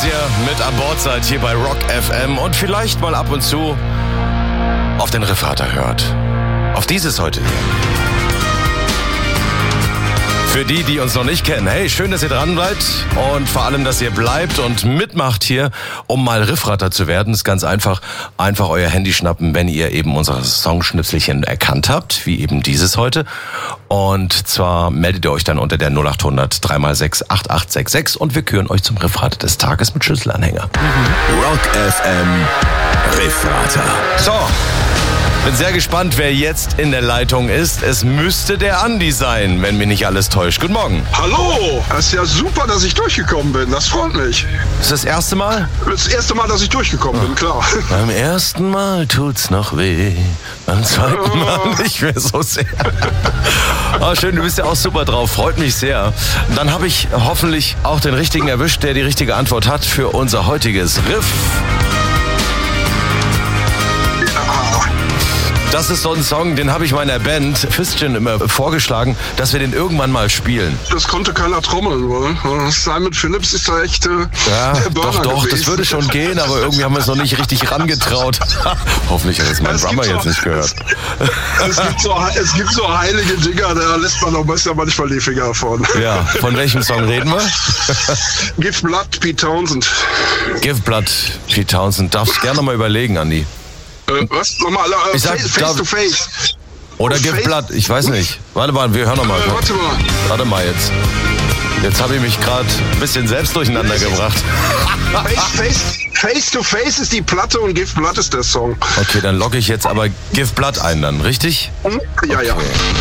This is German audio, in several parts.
dass ihr mit an Bord seid hier bei Rock FM und vielleicht mal ab und zu auf den Riffrater hört. Auf dieses heute hier. Für die, die uns noch nicht kennen, hey, schön, dass ihr dran bleibt und vor allem, dass ihr bleibt und mitmacht hier, um mal Riffrater zu werden. Ist ganz einfach. Einfach euer Handy schnappen, wenn ihr eben unsere Songschnipselchen erkannt habt, wie eben dieses heute. Und zwar meldet ihr euch dann unter der 0800 3x6 8866 und wir küren euch zum Riffrater des Tages mit Schlüsselanhänger. Rock FM Riffrater. So. Bin sehr gespannt, wer jetzt in der Leitung ist. Es müsste der Andi sein, wenn mich nicht alles täuscht. Guten Morgen. Hallo, das ist ja super, dass ich durchgekommen bin. Das freut mich. Ist das erste Mal? Das erste Mal, dass ich durchgekommen bin, klar. Beim ersten Mal tut's noch weh, beim zweiten Mal nicht mehr so sehr. Oh, schön, du bist ja auch super drauf, freut mich sehr. Dann habe ich hoffentlich auch den Richtigen erwischt, der die richtige Antwort hat für unser heutiges Riff. Das ist so ein Song, den habe ich meiner Band Fistchen immer vorgeschlagen, dass wir den irgendwann mal spielen. Das konnte keiner trommeln, oder? Simon Phillips ist da echt ja, der Burner doch, gewesen. das würde schon gehen, aber irgendwie haben wir es noch nicht richtig rangetraut. Hoffentlich hat es mein Drummer jetzt nicht gehört. Es gibt so heilige Dinger, da lässt man auch besser manchmal die Finger davon. Ja, von welchem Song reden wir? Give Blood, Pete Townsend. Give Blood, Pete Townsend. Darfst gerne mal überlegen, Andi. Was? Nochmal, ich sag, face to face. Oder Give Blood, ich weiß nicht. Warte mal, wir hören nochmal. Warte mal. Warte mal jetzt. Jetzt habe ich mich gerade ein bisschen selbst durcheinander gebracht. Face to Face ist die Platte und Give Blood ist der Song. Okay, dann logge ich jetzt aber Give Blood ein dann, richtig? Ja, okay. Ja.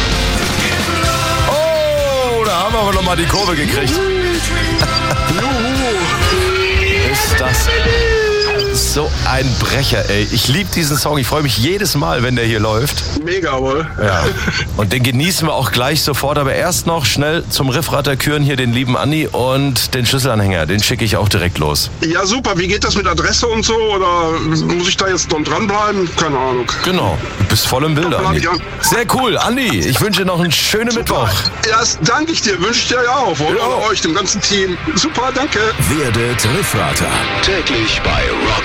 Oh, da haben wir aber nochmal die Kurve gekriegt. Ist das so ein Brecher, ey. Ich liebe diesen Song. Ich freue mich jedes Mal, wenn der hier läuft. Mega, wohl. Ja. Und den genießen wir auch gleich sofort. Aber erst noch schnell zum Riffrater küren hier den lieben Andi und den Schlüsselanhänger. Den schicke ich auch direkt los. Ja, super. Wie geht das mit Adresse und so? Oder muss ich da jetzt noch dranbleiben? Keine Ahnung. Genau. Du bist voll im Bilde, Andi. Sehr cool. Andi, ich wünsche dir noch einen schönen Mittwoch. Ja, das danke ich dir. Wünsche ich dir ja auch. Oder euch, dem ganzen Team. Super, danke. Werdet Riffrater. Täglich bei Rock